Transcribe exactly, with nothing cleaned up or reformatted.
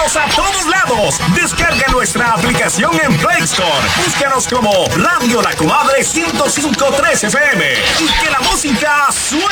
Estamos a todos lados. Descarga nuestra aplicación en Play Store. Búscanos como Radio La Comadre ciento cinco punto tres F M. Y que la música suene.